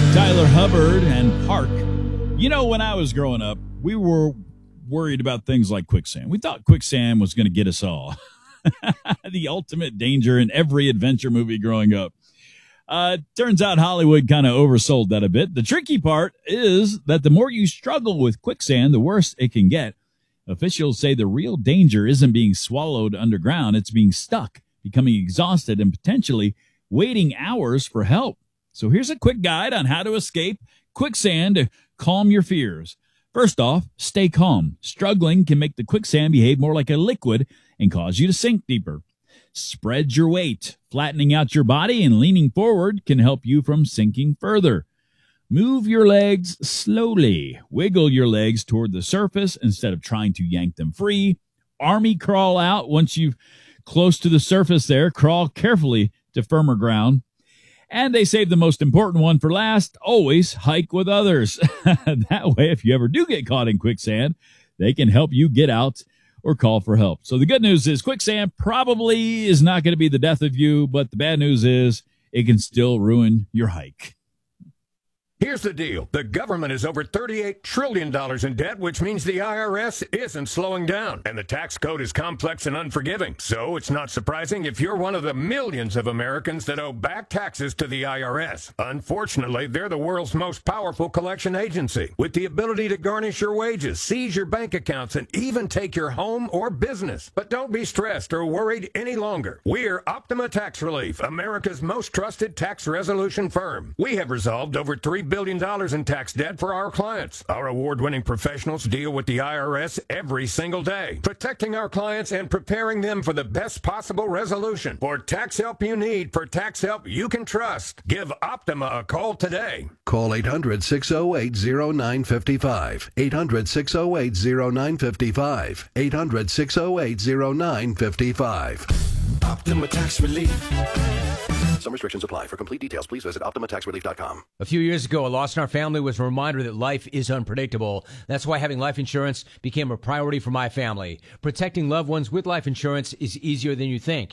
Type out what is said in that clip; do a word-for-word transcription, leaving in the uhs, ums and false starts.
Tyler Hubbard and Park. You know, when I was growing up, we were worried about things like quicksand. We thought quicksand was going to get us all. The ultimate danger in every adventure movie growing up. Uh, turns out Hollywood kind of oversold that a bit. The tricky part is that the more you struggle with quicksand, the worse it can get. Officials say the real danger isn't being swallowed underground. It's being stuck, becoming exhausted, and potentially waiting hours for help. So here's a quick guide on how to escape quicksand to calm your fears. First off, stay calm. Struggling can make the quicksand behave more like a liquid and cause you to sink deeper. Spread your weight. Flattening out your body and leaning forward can help you from sinking further. Move your legs slowly. Wiggle your legs toward the surface instead of trying to yank them free. Army crawl out once you're close to the surface there. Crawl carefully to firmer ground. And they save the most important one for last. Always hike with others. That way, if you ever do get caught in quicksand, they can help you get out or call for help. So the good news is quicksand probably is not going to be the death of you, but the bad news is it can still ruin your hike. Here's the deal. The government is over thirty-eight trillion dollars in debt, which means the I R S isn't slowing down. And the tax code is complex and unforgiving. So it's not surprising if you're one of the millions of Americans that owe back taxes to the I R S. Unfortunately, they're the world's most powerful collection agency, with the ability to garnish your wages, seize your bank accounts, and even take your home or business. But don't be stressed or worried any longer. We're Optima Tax Relief, America's most trusted tax resolution firm. We have resolved over three billion dollars in tax debt for our clients. Our award-winning professionals deal with the I R S every single day, protecting our clients and preparing them for the best possible resolution. For tax help you need, for tax help you can trust, give Optima a call today. Call eight hundred, six oh eight, oh nine five five. eight hundred, six oh eight, oh nine five five. eight hundred, six oh eight, oh nine five five. Optima Tax Relief. Some restrictions apply. For complete details, please visit optima tax relief dot com. A few years ago, a loss in our family was a reminder that life is unpredictable. That's why having life insurance became a priority for my family. Protecting loved ones with life insurance is easier than you think.